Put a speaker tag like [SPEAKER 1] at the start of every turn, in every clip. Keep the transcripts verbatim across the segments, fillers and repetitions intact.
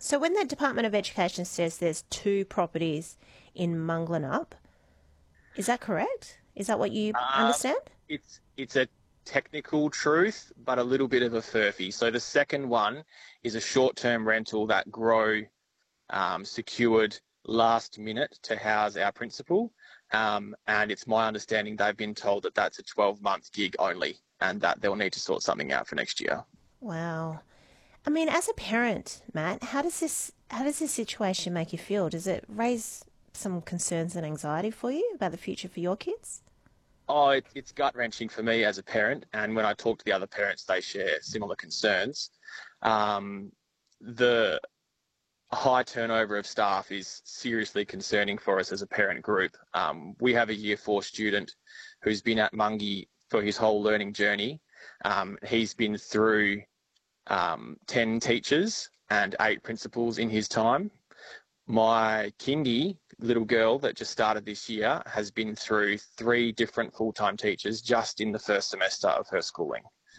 [SPEAKER 1] So when the Department of Education says there's two properties in Munglanup, is that correct? Is that what you
[SPEAKER 2] Um,
[SPEAKER 1] understand?
[SPEAKER 2] it's it's a technical truth, but a little bit of a furphy. So the second one is a short-term rental that Grow um, secured last minute to house our principal. Um, and it's my understanding they've been told that that's a twelve-month gig only and that they'll need to sort something out for next year.
[SPEAKER 1] Wow. I mean, as a parent, Matt, how does this how does this situation make you feel? Does it raise some concerns and anxiety for you about the future for your kids?
[SPEAKER 2] Oh, it, it's gut-wrenching for me as a parent. And when I talk to the other parents, they share similar concerns. Um, the high turnover of staff is seriously concerning for us as a parent group. Um, we have a year four student who's been at Mungie for his whole learning journey. Um, he's been through um, ten teachers and eight principals in his time. My kindy little girl that just started this year has been through three different full-time teachers just in the first semester of her schooling.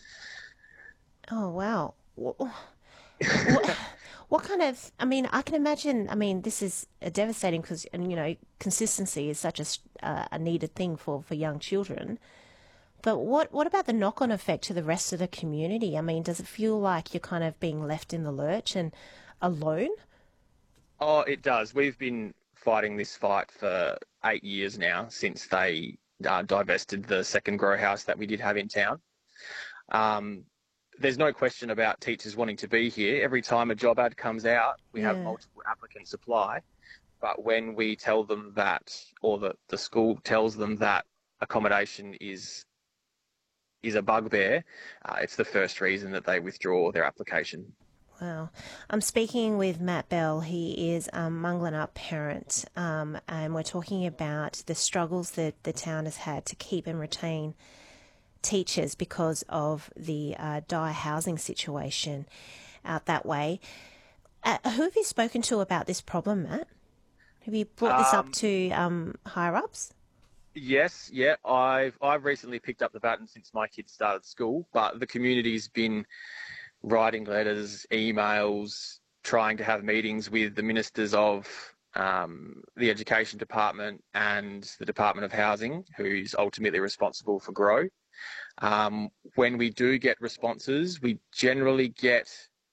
[SPEAKER 1] Oh, wow. What, what, what kind of, I mean, I can imagine, I mean, this is a devastating because, and you know, consistency is such a, s- uh, a needed thing for, for young children. But what, what about the knock-on effect to the rest of the community? I mean, does it feel like you're kind of being left in the lurch and alone?
[SPEAKER 2] Oh, it does. We've been fighting this fight for eight years now since they uh, divested the second grow house that we did have in town. Um, there's no question about teachers wanting to be here. Every time a job ad comes out, we have
[SPEAKER 1] Yeah.
[SPEAKER 2] multiple applicants apply. But when we tell them that, or the, the school tells them that accommodation is is a bugbear, uh, it's the first reason that they withdraw their application.
[SPEAKER 1] Wow. I'm speaking with Matt Bell. He is a Munglanup parent, um, and we're talking about the struggles that the town has had to keep and retain teachers because of the uh, dire housing situation out that way. Uh, who have you spoken to about this problem, Matt? Have you brought this up
[SPEAKER 2] Um,
[SPEAKER 1] to um, higher ups?
[SPEAKER 2] Yes, yeah, I've I've recently picked up the baton since my kids started school, but the community's been writing letters, emails, trying to have meetings with the ministers of um, the Education Department and the Department of Housing, who's ultimately responsible for Grow. Um, when we do get responses, we generally get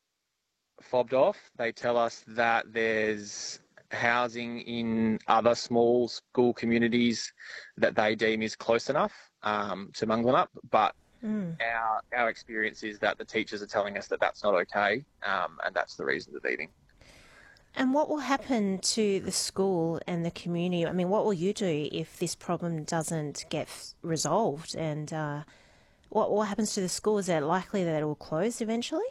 [SPEAKER 2] fobbed off. They tell us that there's housing in other small school communities that they deem is close enough um, to Munglanup, but
[SPEAKER 1] Mm.
[SPEAKER 2] our our experience is that the teachers are telling us that that's not okay, um, and that's the reason they're leaving.
[SPEAKER 1] And what will happen to the school and the community? I mean, what will you do if this problem doesn't get f- resolved? And uh, what what happens to the school? Is it likely that it will close eventually?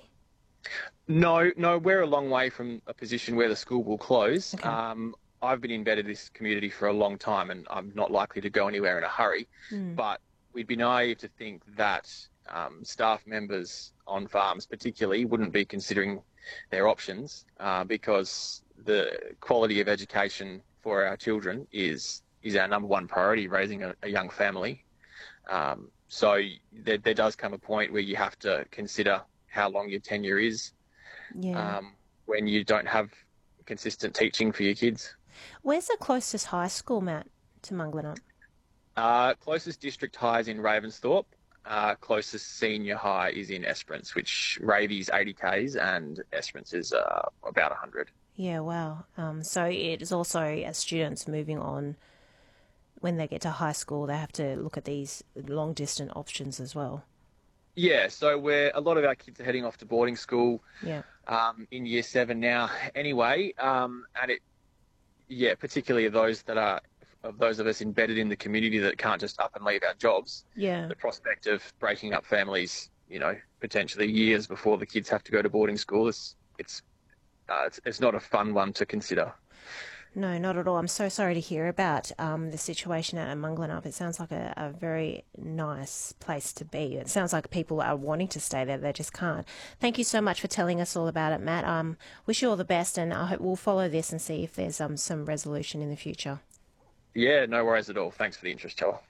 [SPEAKER 2] No, no, we're a long way from a position where the school will close.
[SPEAKER 1] Okay.
[SPEAKER 2] Um, I've been embedded in this community for a long time, and I'm not likely to go anywhere in a hurry.
[SPEAKER 1] Mm.
[SPEAKER 2] But we'd be naive to think that um, staff members on farms, particularly, wouldn't be considering their options uh, because the quality of education for our children is is our number one priority, raising a, a young family. Um, so there, there does come a point where you have to consider how long your tenure is
[SPEAKER 1] Yeah.
[SPEAKER 2] um, when you don't have consistent teaching for your kids.
[SPEAKER 1] Where's the closest high school, Matt, to Munglanup?
[SPEAKER 2] Uh, closest district high is in Ravensthorpe. Uh, closest senior high is in Esperance, which Ravy's eighty kays and Esperance is uh, about one hundred.
[SPEAKER 1] Yeah, wow. Um, so it is also as students moving on when they get to high school, they have to look at these long distance options as well.
[SPEAKER 2] Yeah, so we're a lot of our kids are heading off to boarding school
[SPEAKER 1] Yeah.
[SPEAKER 2] um, in year seven now. Anyway, um, and it yeah, particularly those that are of those of us embedded in the community that can't just up and leave our jobs.
[SPEAKER 1] Yeah.
[SPEAKER 2] The prospect of breaking up families, you know, potentially years before the kids have to go to boarding school, is it's uh, it's, it's not a fun one to consider.
[SPEAKER 1] No, not at all. I'm so sorry to hear about um, the situation out at Munglanup. It sounds like a, a very nice place to be. It sounds like people are wanting to stay there, they just can't. Thank you so much for telling us all about it, Matt. Um, wish you all the best, and I hope we'll follow this and see if there's um, some resolution in the future.
[SPEAKER 2] Yeah, no worries at all. Thanks for the interest, Joel.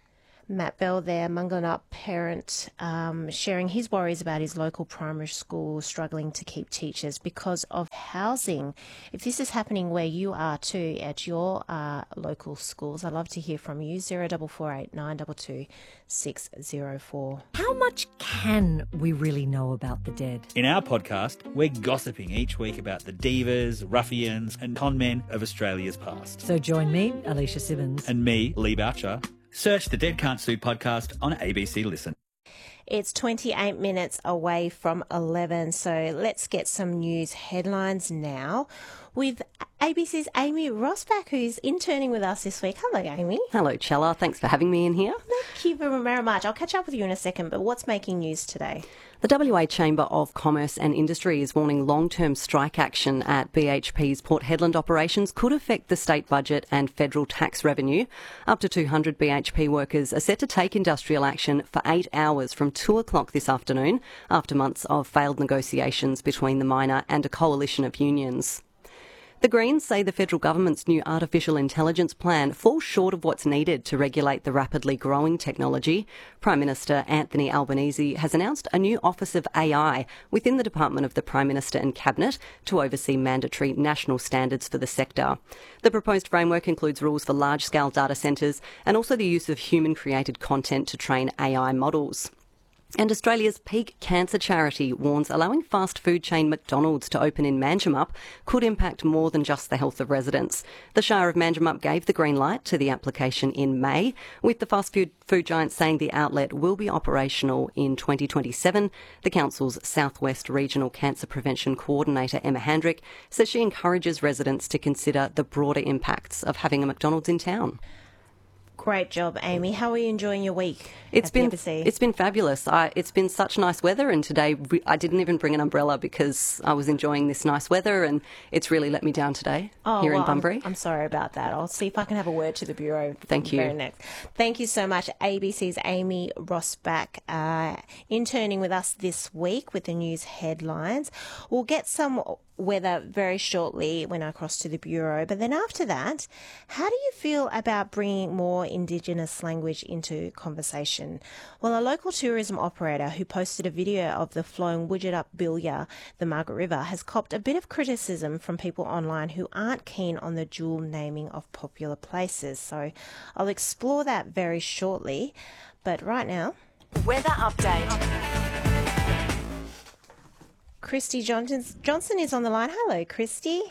[SPEAKER 1] Matt Bell there, Manglanup parent, um, sharing his worries about his local primary school struggling to keep teachers because of housing. If this is happening where you are too at your uh, local schools, I'd love to hear from you. zero four four eight nine two two six zero four.
[SPEAKER 3] How much can we really know about the dead?
[SPEAKER 4] In our podcast, we're gossiping each week about the divas, ruffians and conmen of Australia's past.
[SPEAKER 3] So join me, Alicia Simmons.
[SPEAKER 4] And me, Lee Boucher. Search the Dead Can't Sue podcast on A B C Listen.
[SPEAKER 1] It's twenty-eight minutes away from eleven, so let's get some news headlines now with A B C's Amy Rosbach, who's interning with us this week. Hello, Amy.
[SPEAKER 5] Hello, Chella. Thanks for having me in here.
[SPEAKER 1] Thank you very much. I'll catch up with you in a second, but what's making news today?
[SPEAKER 5] The W A Chamber of Commerce and Industry is warning long-term strike action at B H P's Port Hedland operations could affect the state budget and federal tax revenue. Up to two hundred B H P workers are set to take industrial action for eight hours from two o'clock this afternoon after months of failed negotiations between the miner and a coalition of unions. The Greens say the federal government's new artificial intelligence plan falls short of what's needed to regulate the rapidly growing technology. Prime Minister Anthony Albanese has announced a new Office of A I within the Department of the Prime Minister and Cabinet to oversee mandatory national standards for the sector. The proposed framework includes rules for large-scale data centres and also the use of human-created content to train A I models. And Australia's peak cancer charity warns allowing fast food chain McDonald's to open in Manjimup could impact more than just the health of residents. The Shire of Manjimup gave the green light to the application in May, with the fast food, food giant saying the outlet will be operational in twenty twenty-seven. The council's Southwest Regional Cancer Prevention Coordinator, Emma Handrick, says she encourages residents to consider the broader impacts of having a McDonald's in town.
[SPEAKER 1] Great job, Amy. How are you enjoying your week?
[SPEAKER 5] It's
[SPEAKER 1] at
[SPEAKER 5] been
[SPEAKER 1] B B C?
[SPEAKER 5] It's been fabulous. I, it's been such nice weather, and today I didn't even bring an umbrella because I was enjoying this nice weather, and it's really let me down today
[SPEAKER 1] oh,
[SPEAKER 5] here
[SPEAKER 1] well,
[SPEAKER 5] in Bunbury.
[SPEAKER 1] I'm, I'm sorry about that. I'll see if I can have a word to the Bureau.
[SPEAKER 5] Thank you.
[SPEAKER 1] Very next. Thank you so much, A B C's Amy Rosbach, uh, interning with us this week with the news headlines. We'll get some weather very shortly when I cross to the Bureau. But then after that, how do you feel about bringing more Indigenous language into conversation? Well, a local tourism operator who posted a video of the flowing Widgetup Bilya, the Margaret River, has copped a bit of criticism from people online who aren't keen on the dual naming of popular places. So I'll explore that very shortly. But right now,
[SPEAKER 6] weather update.
[SPEAKER 1] Christy Johnson, Johnson is on the line. Hello, Christy.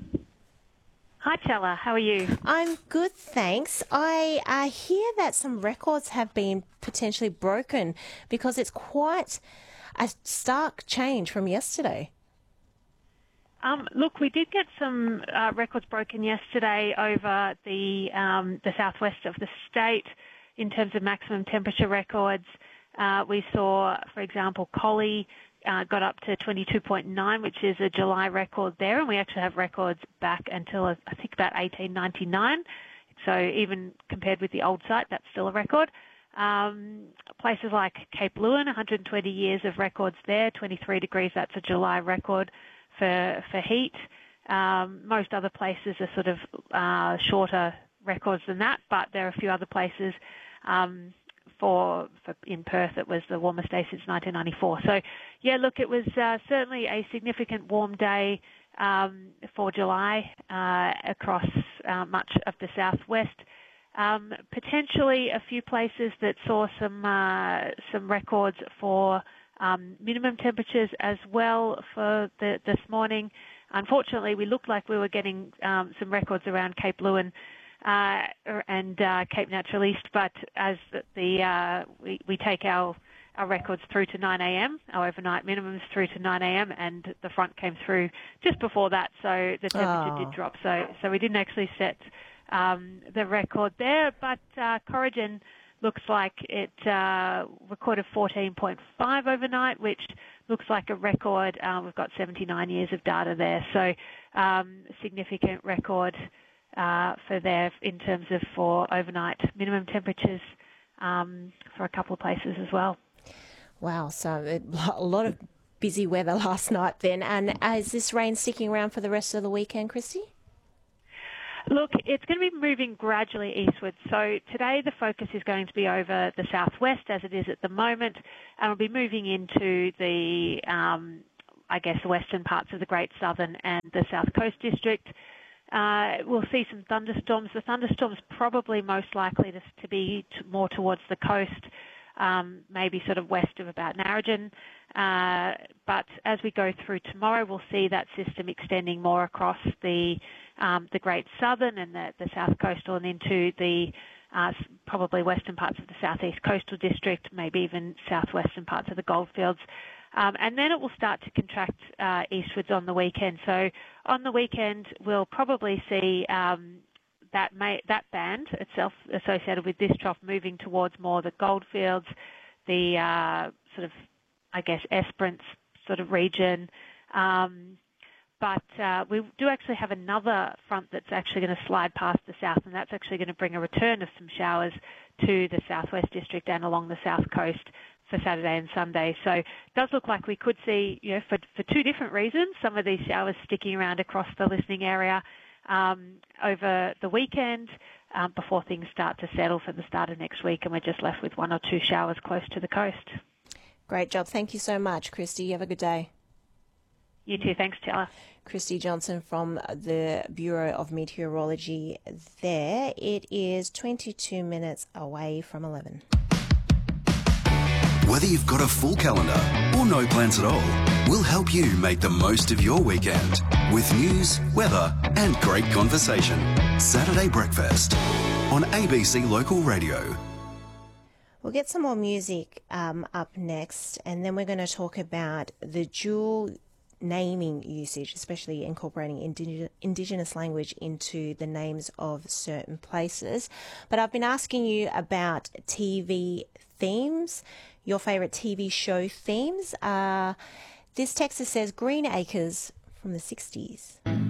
[SPEAKER 7] Hi, Chella. How are you?
[SPEAKER 1] I'm good, thanks. I uh, hear that some records have been potentially broken because it's quite a stark change from yesterday.
[SPEAKER 7] Um, look, we did get some uh, records broken yesterday over the um, the southwest of the state in terms of maximum temperature records. Uh, we saw, for example, Collie Uh, got up to twenty-two point nine, which is a July record there, and we actually have records back until uh, I think about eighteen ninety-nine. So even compared with the old site, that's still a record. Um, places like Cape Leeuwin, one hundred twenty years of records there, twenty-three degrees, that's a July record for for heat. Um, most other places are sort of uh, shorter records than that, but there are a few other places. Um, For, for in Perth, it was the warmest day since nineteen ninety-four. So, yeah, look, it was uh, certainly a significant warm day um, for July uh, across uh, much of the southwest. Um, potentially a few places that saw some uh, some records for um, minimum temperatures as well for the, this morning. Unfortunately, we looked like we were getting um, some records around Cape Leeuwin Uh, and uh, Cape Natural East, but as the uh, we, we take our, our records through to nine a.m., our overnight minimums through to nine a.m., and the front came through just before that, so the temperature
[SPEAKER 1] oh.
[SPEAKER 7] did drop. So so we didn't actually set um, the record there, but uh, Corrigan looks like it uh, recorded fourteen point five overnight, which looks like a record. Uh, we've got seventy-nine years of data there, so um, significant record Uh, for there in terms of for overnight minimum temperatures um, for a couple of places as well.
[SPEAKER 1] Wow, so a lot of busy weather last night then. And is this rain sticking around for the rest of the weekend, Christy?
[SPEAKER 7] Look, it's going to be moving gradually eastwards. So today the focus is going to be over the southwest as it is at the moment, and we'll be moving into the, um, I guess, the western parts of the Great Southern and the South Coast District. Uh, we'll see some thunderstorms. The thunderstorms probably most likely to, to be t- more towards the coast, um, maybe sort of west of about Narrogin. Uh, but as we go through tomorrow, we'll see that system extending more across the um, the Great Southern and the, the South Coastal and into the uh, probably western parts of the Southeast Coastal District, maybe even southwestern parts of the Goldfields. Um, and then it will start to contract uh, eastwards on the weekend. So on the weekend, we'll probably see um, that may, that band itself associated with this trough moving towards more the Goldfields, the uh, sort of, I guess, Esperance sort of region. Um, but uh, we do actually have another front that's actually going to slide past the south, and that's actually going to bring a return of some showers to the southwest district and along the south coast for Saturday and Sunday. So it does look like we could see, you know, for, for two different reasons, some of these showers sticking around across the listening area um, over the weekend um, before things start to settle for the start of next week, and we're just left with one or two showers close to the coast.
[SPEAKER 1] Great job. Thank you so much, Christy. You have a good day.
[SPEAKER 7] You too. Thanks, Taylor.
[SPEAKER 1] Christy Johnson from the Bureau of Meteorology there. It is twenty-two minutes away from eleven.
[SPEAKER 8] Whether you've got a full calendar or no plans at all, we'll help you make the most of your weekend with news, weather and great conversation. Saturday Breakfast on A B C Local Radio.
[SPEAKER 1] We'll get some more music um, up next, and then we're going to talk about the dual naming usage, especially incorporating indig- Indigenous language into the names of certain places. But I've been asking you about T V themes, your favourite T V show themes. Uh, this texter says Green Acres from the sixties.